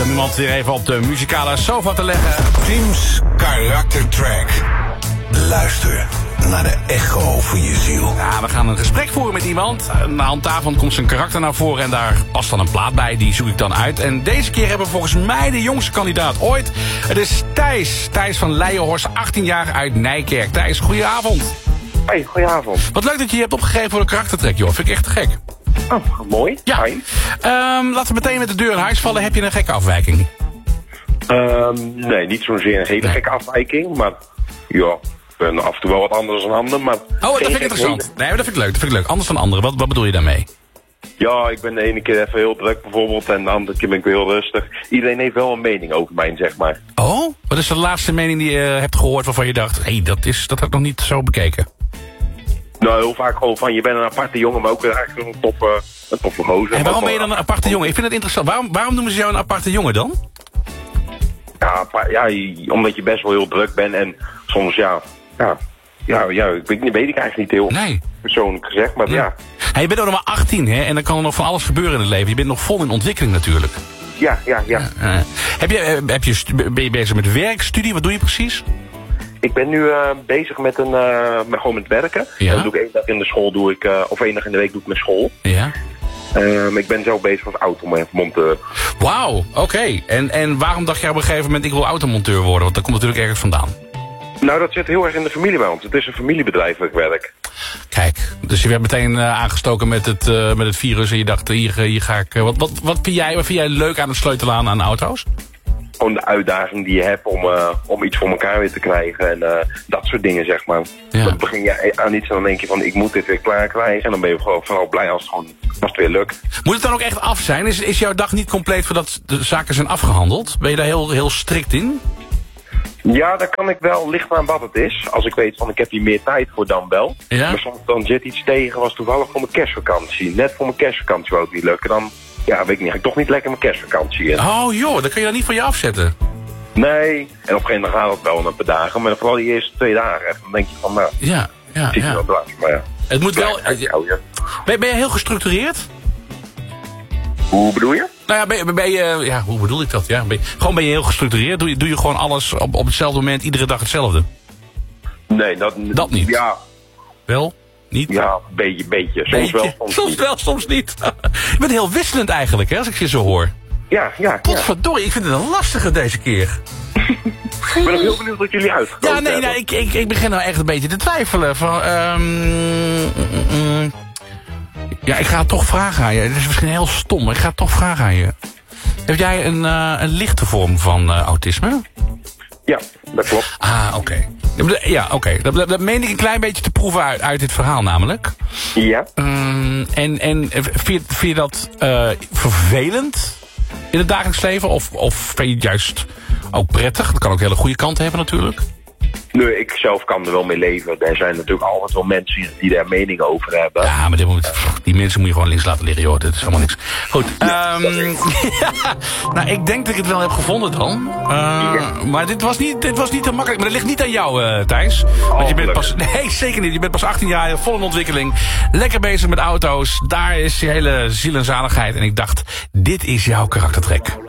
om iemand weer even op de muzikale sofa te leggen. Tim's karaktertrack. Luister naar de echo van je ziel. Ja, we gaan een gesprek voeren met iemand. Aan tafel komt zijn karakter naar voren en daar past dan een plaat bij. Die zoek ik dan uit. En deze keer hebben we volgens mij de jongste kandidaat ooit. Het is Thijs. Thijs van Leijenhorst, 18 jaar uit Nijkerk. Thijs, goedenavond. Hey, goedenavond. Wat leuk dat je je hebt opgegeven voor de karaktertrack, joh. Vind ik echt te gek. Oh, mooi. Ja. Hi. Laten we meteen met de deur in huis vallen. Heb je een gekke afwijking? Nee, niet zozeer een hele gekke afwijking, maar ja, ik ben af en toe wel wat anders dan anderen, maar... Oh, dat vind ik interessant. Nee, maar dat vind ik leuk. Anders dan anderen. Wat bedoel je daarmee? Ja, ik ben de ene keer even heel druk bijvoorbeeld en de andere keer ben ik weer heel rustig. Iedereen heeft wel een mening over mij, zeg maar. Oh? Wat is de laatste mening die je hebt gehoord waarvan je dacht... hé, dat had ik nog niet zo bekeken? Nou, heel vaak gewoon van, je bent een aparte jongen, maar ook eigenlijk een toffe gozer. En waarom ben je dan een aparte jongen? Ik vind het interessant. Waarom noemen ze jou een aparte jongen dan? Ja, omdat je best wel heel druk bent en soms weet ik eigenlijk niet heel persoonlijk gezegd, maar ja. Hey, je bent ook nog maar 18, hè? En dan kan er nog van alles gebeuren in het leven. Je bent nog vol in ontwikkeling natuurlijk. Ja. Ben je bezig met werk, studie? Wat doe je precies? Ik ben nu bezig met gewoon met werken. Ja. Dat doe ik één dag in de school, of één dag in de week doe ik mijn school. Ja. Ik ben zelf bezig als automonteur. Wauw, oké. En waarom dacht jij op een gegeven moment, ik wil automonteur worden? Want dat komt natuurlijk ergens vandaan. Nou, dat zit heel erg in de familie bij ons. Het is een familiebedrijf waar ik werk. Kijk, dus je werd meteen aangestoken met het virus en je dacht, hier ga ik... Wat vind jij leuk aan het sleutelen aan auto's? Gewoon de uitdaging die je hebt om iets voor elkaar weer te krijgen en dat soort dingen, zeg maar. Ja. Dan begin je aan iets en dan denk je van, ik moet dit weer klaar krijgen. En dan ben je vooral blij als het weer lukt. Moet het dan ook echt af zijn? Is jouw dag niet compleet voordat de zaken zijn afgehandeld? Ben je daar heel strikt in? Ja, daar kan ik wel, ligt aan wat het is. Als ik weet van, ik heb hier meer tijd voor dan wel. Ja? Maar soms dan zit iets tegen, was toevallig voor mijn kerstvakantie. Net voor mijn kerstvakantie wou het niet lukken. Dan, weet ik niet, ga ik toch niet lekker mijn kerstvakantie in. Oh joh, dan kun je dat niet van je afzetten. Nee, en op een gegeven moment gaat het wel een paar dagen. Maar vooral die eerste 2 dagen. Dan denk je van, nou, Ja. zit je wel blij. Maar ja. Het moet wel... Ja. Ben je heel gestructureerd? Hoe bedoel je? Nou ja, ben je... hoe bedoel ik dat? Ja, ben je heel gestructureerd? Doe je gewoon alles op hetzelfde moment, iedere dag hetzelfde? Nee, dat niet. Ja. Wel? Niet? Ja, beetje. Soms wel, soms niet. Wel, soms niet. Je bent heel wisselend eigenlijk, hè, als ik je zo hoor. Ja. Potverdorie, ik vind het een lastige deze keer. Ik ben ook heel benieuwd wat jullie uitgekomen hebben. Ik begin nou echt een beetje te twijfelen. Ja, ik ga het toch vragen aan je. Het is misschien heel stom, maar ik ga het toch vragen aan je. Heb jij een lichte vorm van autisme? Ja, dat klopt. Ah, oké. Ja, oké. Dat meen ik een klein beetje te proeven uit dit verhaal namelijk. Ja. En vind je dat vervelend in het dagelijks leven? Of vind je het juist ook prettig? Dat kan ook hele goede kanten hebben natuurlijk. Nee, ik zelf kan er wel mee leven. Er zijn natuurlijk altijd wel mensen die daar mening over hebben. Ja, maar die mensen moet je gewoon links laten liggen, joh. Dat is helemaal niks. Goed. Nou, ik denk dat ik het wel heb gevonden dan. Maar dit was niet te makkelijk. Maar dat ligt niet aan jou, Thijs. Want je bent pas... Nee, zeker niet. Je bent pas 18 jaar, vol in ontwikkeling. Lekker bezig met auto's. Daar is je hele ziel en zaligheid. En ik dacht, dit is jouw karaktertrek.